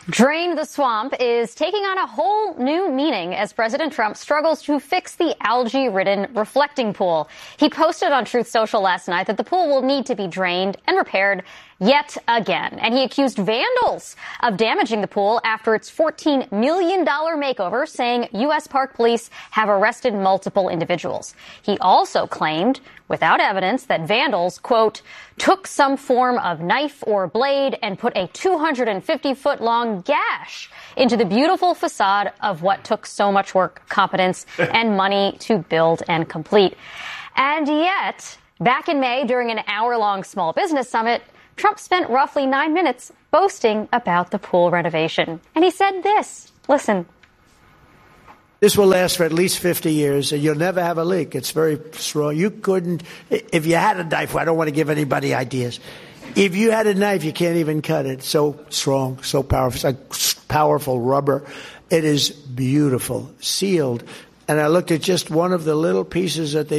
Drain the swamp is taking on a whole new meaning as President Trump struggles to fix the algae-ridden reflecting pool. He posted on Truth Social last night that the pool will need to be drained and repaired yet again. And he accused vandals of damaging the pool after its $14 million makeover, saying U.S. Park Police have arrested multiple individuals. He also claimed, without evidence, that vandals, quote, took some form of knife or blade and put a 250-foot-long gash into the beautiful facade of what took so much work, competence, and money to build and complete. And yet, back in May, during an hour-long small business summit, Trump spent roughly 9 minutes boasting about the pool renovation. And he said this. Listen. This will last for at least 50 years, and you'll never have a leak. It's very strong. You couldn't, if you had a knife, I don't want to give anybody ideas. If you had a knife, you can't even cut it. So strong, so powerful. It's like powerful rubber. It is beautiful, sealed. And I looked at just one of the little pieces that they